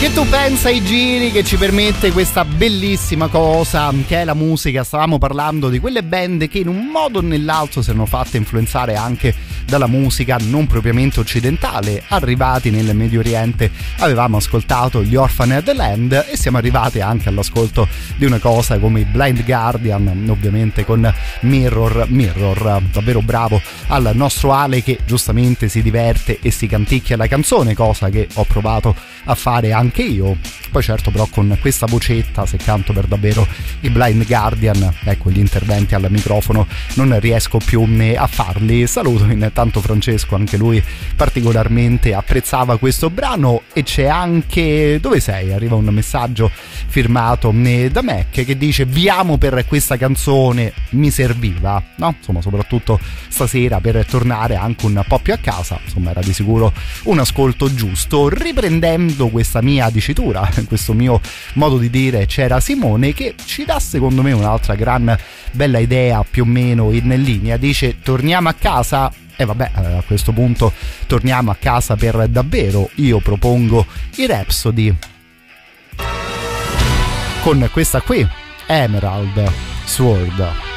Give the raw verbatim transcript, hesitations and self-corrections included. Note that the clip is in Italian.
Che tu pensa ai giri che ci permette questa bellissima cosa che è la musica. Stavamo parlando di quelle band che in un modo o nell'altro si erano fatte influenzare anche dalla musica non propriamente occidentale. Arrivati nel Medio Oriente avevamo ascoltato gli Orphaned Land e siamo arrivati anche all'ascolto di una cosa come i Blind Guardian, ovviamente con Mirror Mirror. Davvero bravo al nostro Ale che giustamente si diverte e si canticchia la canzone, cosa che ho provato a fare anche anche io. Poi certo però con questa vocetta, se canto per davvero i Blind Guardian, ecco, gli interventi al microfono non riesco più a farli. Saluto intanto Francesco, anche lui particolarmente apprezzava questo brano. E c'è anche, dove sei? Arriva un messaggio firmato da Mac che dice: vi amo per questa canzone, mi serviva, no? Insomma, soprattutto stasera per tornare anche un po' più a casa, insomma era di sicuro un ascolto giusto. Riprendendo questa mia dicitura, questo mio modo di dire, c'era Simone che ci dà secondo me un'altra gran bella idea più o meno in linea. Dice: torniamo a casa? E eh vabbè, a questo punto torniamo a casa per davvero. Io propongo i Rhapsody con questa qui, Emerald Sword.